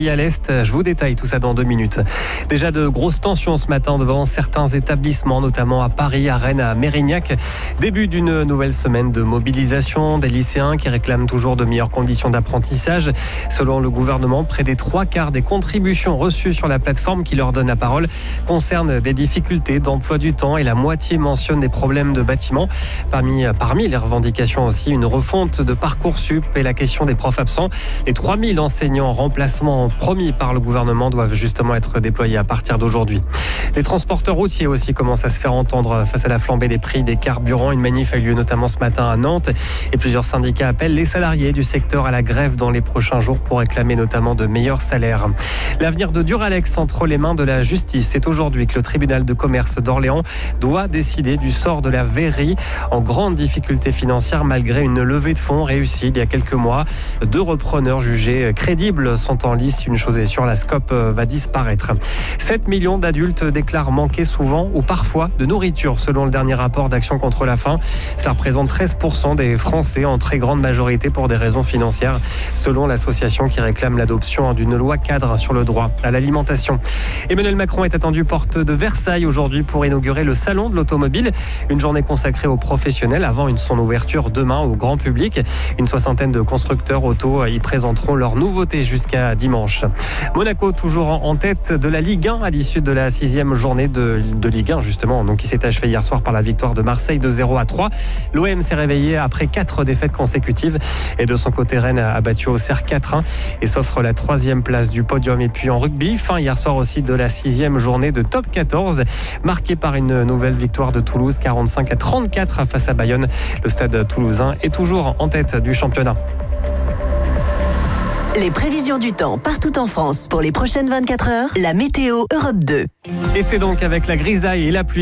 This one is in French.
À l'Est, je vous détaille tout ça dans 2 minutes. Déjà de grosses tensions ce matin devant certains établissements, notamment à Paris, à Rennes, à Mérignac. Début d'une nouvelle semaine de mobilisation des lycéens qui réclament toujours de meilleures conditions d'apprentissage. Selon le gouvernement, près des 3/4 des contributions reçues sur la plateforme qui leur donne la parole concernent des difficultés d'emploi du temps et la moitié mentionne des problèmes de bâtiment. Parmi les revendications aussi, une refonte de Parcoursup et la question des profs absents. Les 3000 enseignants en remplacement promis par le gouvernement doivent justement être déployés à partir d'aujourd'hui. Les transporteurs routiers aussi commencent à se faire entendre face à la flambée des prix des carburants. Une manif a eu lieu notamment ce matin à Nantes et plusieurs syndicats appellent les salariés du secteur à la grève dans les prochains jours pour réclamer notamment de meilleurs salaires. L'avenir de Duralex entre les mains de la justice. C'est aujourd'hui que le tribunal de commerce d'Orléans doit décider du sort de la verrerie en grande difficulté financière malgré une levée de fonds réussie il y a quelques mois. 2 repreneurs jugés crédibles sont en lice. Une chose est sûre, la SCOP va disparaître. 7 millions d'adultes déclarent manquer souvent ou parfois de nourriture selon le dernier rapport d'Action contre la faim. Ça représente 13% des Français en très grande majorité pour des raisons financières selon l'association qui réclame l'adoption d'une loi cadre sur le droit à l'alimentation. Emmanuel Macron est attendu porte de Versailles aujourd'hui pour inaugurer le salon de l'automobile. Une journée consacrée aux professionnels avant son ouverture demain au grand public. Une 60aine de constructeurs auto y présenteront leurs nouveautés jusqu'à dimanche. Monaco toujours en tête de la Ligue 1 à l'issue de la 6e journée de Ligue 1 justement, donc qui s'est achevée hier soir par la victoire de Marseille de 0-3. L'OM s'est réveillé après 4 défaites consécutives et de son côté Rennes a battu Auxerre 4-1 et s'offre la 3e place du podium. Et puis en rugby, fin hier soir aussi de la 6e journée de top 14 marquée par une nouvelle victoire de Toulouse 45-34 face à Bayonne. Le stade toulousain est toujours en tête du championnat. Les prévisions du temps partout en France pour les prochaines 24 heures, la météo Europe 2. Et c'est donc avec la grisaille et la pluie